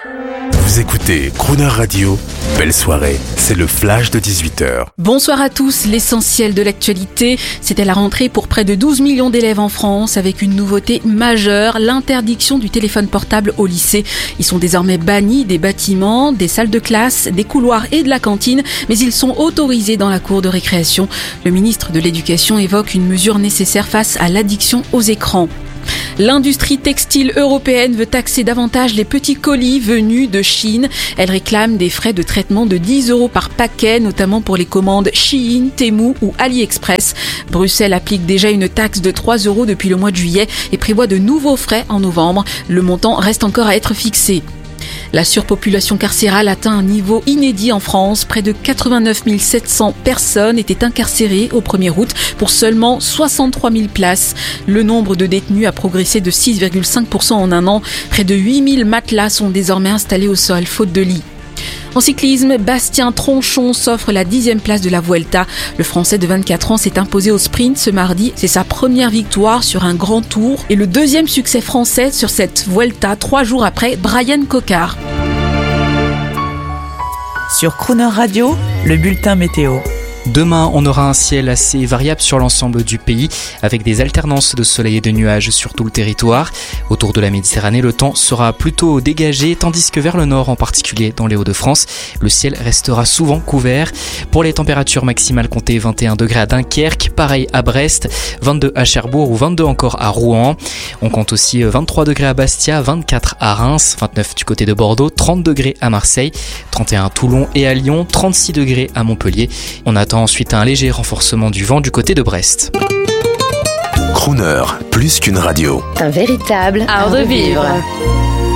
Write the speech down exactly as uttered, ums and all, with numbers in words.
Vous écoutez Crooner Radio, belle soirée, c'est le flash de dix-huit heures. Bonsoir à tous, l'essentiel de l'actualité, c'était la rentrée pour près de douze millions d'élèves en France avec une nouveauté majeure, l'interdiction du téléphone portable au lycée. Ils sont désormais bannis des bâtiments, des salles de classe, des couloirs et de la cantine, mais ils sont autorisés dans la cour de récréation. Le ministre de l'Éducation évoque une mesure nécessaire face à l'addiction aux écrans. L'industrie textile européenne veut taxer davantage les petits colis venus de Chine. Elle réclame des frais de traitement de dix euros par paquet, notamment pour les commandes Shein, Temu ou AliExpress. Bruxelles applique déjà une taxe de trois euros depuis le mois de juillet et prévoit de nouveaux frais en novembre. Le montant reste encore à être fixé. La surpopulation carcérale atteint un niveau inédit en France. Près de quatre-vingt-neuf mille sept cents personnes étaient incarcérées au premier août pour seulement soixante-trois mille places. Le nombre de détenus a progressé de six virgule cinq pour cent en un an. Près de huit mille matelas sont désormais installés au sol, faute de lit. En cyclisme, Bastien Tronchon s'offre la dixième place de la Vuelta. Le Français de vingt-quatre ans s'est imposé au sprint ce mardi. C'est sa première victoire sur un grand tour et le deuxième succès français sur cette Vuelta, trois jours après Brian Cocard. Sur Crooner Radio, le bulletin météo. Demain, on aura un ciel assez variable sur l'ensemble du pays, avec des alternances de soleil et de nuages sur tout le territoire. Autour de la Méditerranée, le temps sera plutôt dégagé, tandis que vers le nord, en particulier dans les Hauts-de-France, le ciel restera souvent couvert. Pour les températures maximales, comptez vingt et un degrés à Dunkerque, pareil à Brest, vingt-deux à Cherbourg ou vingt-deux encore à Rouen. On compte aussi vingt-trois degrés à Bastia, vingt-quatre à Reims, vingt-neuf du côté de Bordeaux, trente degrés à Marseille, trente et un à Toulon et à Lyon, trente-six degrés à Montpellier. On attend ensuite un léger renforcement du vent du côté de Brest. Crooner, plus qu'une radio. Un véritable art de vivre.